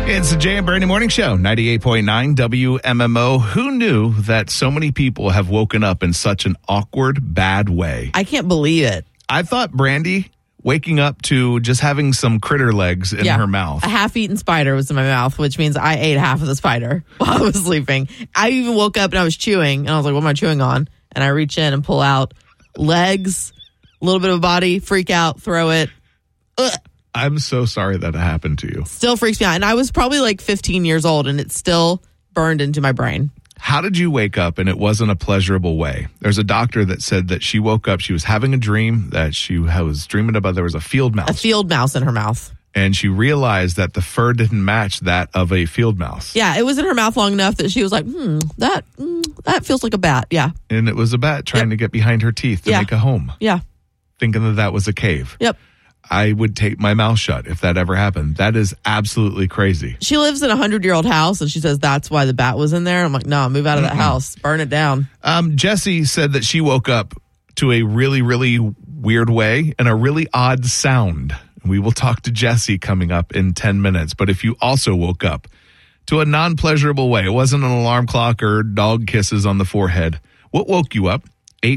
It's the Jay and Bernie Morning Show, 98.9 WMMO. Who knew that so many people have woken up in such an awkward, bad way? I can't believe it. I thought Brandy waking up to just having some critter legs in her mouth. A half-eaten spider was in my mouth, which means I ate half of the spider while I was sleeping. I even woke up and I was chewing, and I was like, what am I chewing on? And I reach in and pull out legs, a little bit of a body, freak out, throw it. Ugh. I'm so sorry that happened to you. Still freaks me out. And I was probably like 15 years old, and it's still burned into my brain. How did you wake up and it wasn't a pleasurable way? There's a doctor that said that she woke up, she was having a dream that she was dreaming about there was a field mouse. A field mouse in her mouth. And she realized that the fur didn't match that of a field mouse. Yeah, it was in her mouth long enough that she was like, that feels like a bat. Yeah. And it was a bat trying to get behind her teeth to make a home. Yeah. Thinking that was a cave. Yep. I would take my mouth shut if that ever happened. That is absolutely crazy. She lives in a 100-year-old house, and she says that's why the bat was in there. I'm like, no, move out of that house. Burn it down. Jessie said that she woke up to a really, really weird way and a really odd sound. We will talk to Jessie coming up in 10 minutes. But if you also woke up to a non-pleasurable way, it wasn't an alarm clock or dog kisses on the forehead, what woke you up?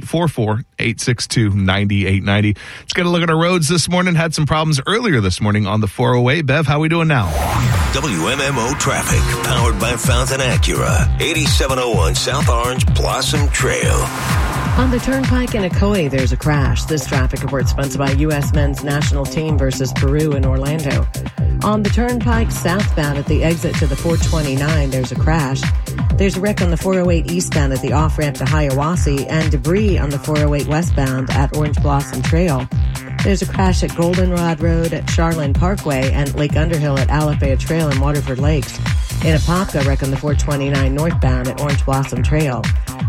844-862-9890. Let's get a look at our roads this morning. Had some problems earlier this morning on the 408. Bev, how we doing now? WMMO traffic, powered by Fountain Acura. 8701 South Orange Blossom Trail. On the Turnpike in Ocoee, there's a crash. This traffic report sponsored by U.S. men's national team versus Peru in Orlando. On the Turnpike southbound at the exit to the 429, there's a crash. There's a wreck on the 408 eastbound at the off-ramp to Hiawassee and debris on the 408 westbound at Orange Blossom Trail. There's a crash at Goldenrod Road at Charlin Parkway and Lake Underhill at Alafaya Trail and Waterford Lakes. In Apopka, wreck on the 429 northbound at Orange Blossom Trail.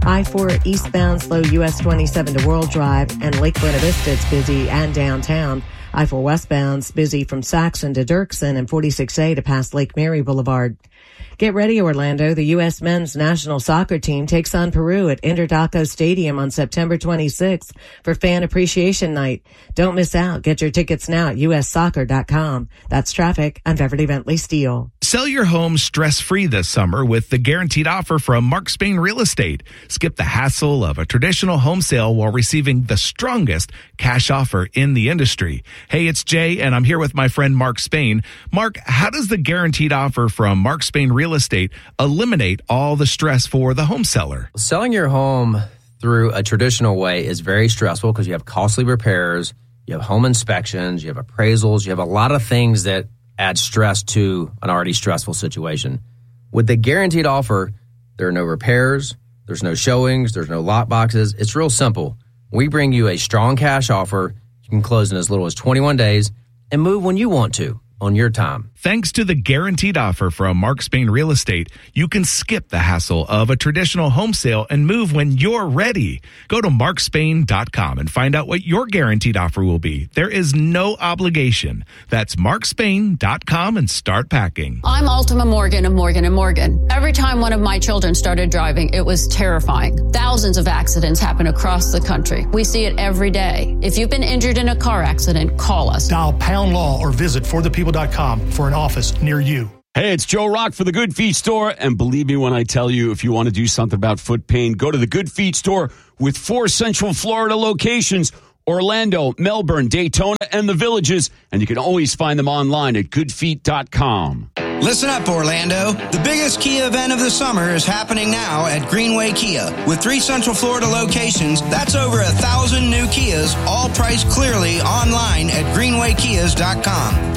I-4 eastbound slow US 27 to World Drive and Lake Buena Vista, it's busy and downtown. I-4 westbound's busy from Saxon to Dirksen and 46A to past Lake Mary Boulevard. Get ready, Orlando. The U.S. men's national soccer team takes on Peru at Interdaco Stadium on September 26th for Fan Appreciation Night. Don't miss out. Get your tickets now at ussoccer.com. That's traffic. I'm Beverly Bentley Steele. Sell your home stress-free this summer with the guaranteed offer from Mark Spain Real Estate. Skip the hassle of a traditional home sale while receiving the strongest cash offer in the industry. Hey, it's Jay, and I'm here with my friend Mark Spain. Mark, how does the guaranteed offer from Mark Spain Real Estate eliminate all the stress for the home seller? Selling your home through a traditional way is very stressful because you have costly repairs, you have home inspections, you have appraisals, you have a lot of things that add stress to an already stressful situation. With the guaranteed offer, there are no repairs, there's no showings, there's no lock boxes. It's real simple. We bring you a strong cash offer. You can close in as little as 21 days and move when you want to on your time. Thanks to the guaranteed offer from Mark Spain Real Estate, you can skip the hassle of a traditional home sale and move when you're ready. Go to markspain.com and find out what your guaranteed offer will be. There is no obligation. That's markspain.com and start packing. I'm Ultima Morgan of Morgan & Morgan. Every time one of my children started driving, it was terrifying. Thousands of accidents happen across the country. We see it every day. If you've been injured in a car accident, call us. Dial pound law or visit forthepeople.com for an office near you. Hey, it's Joe Rock for the Good Feet Store. And believe me when I tell you, if you want to do something about foot pain, go to the Good Feet Store with 4 Central Florida locations, Orlando, Melbourne, Daytona, and the Villages. And you can always find them online at goodfeet.com. Listen up, Orlando. The biggest Kia event of the summer is happening now at Greenway Kia. With 3 Central Florida locations, that's over 1,000 new Kias, all priced clearly online at greenwaykias.com.